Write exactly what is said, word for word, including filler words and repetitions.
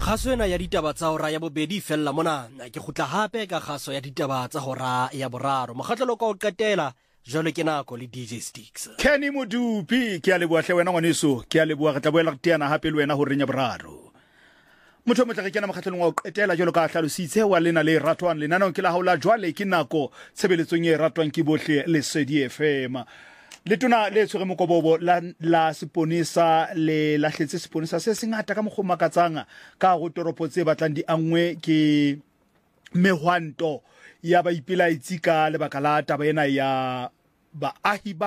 Kgaso ena ya ditaba tsa hora ya bobedi fella mona ke gutla hape ka kgaso ya ditaba tsa hora ya boraro mokgatlelo ka o qetela jole ke nako le D J Sticks. Kenny Modupi ke a leboa hle wena ngwaneso ke a leboa re tla boela re teana hape le wena ho renya boraro. Motho mo tla ke kena mokgatlelong wa o qetela jolo ka hlalositse wa lena le ratwang lenanong ke la haola jwale ke nako tshebeletsong e ratwang ke bohle le Sedi F M. Letona le tshwere mokobobo la la seponisa le lahletse seponisa se sengata ka mogoma katsanga ka go toropo tse batlang di angwe ke mehwanto ya ba ipelaitsi ka lebaka la taba ena ya baahi ba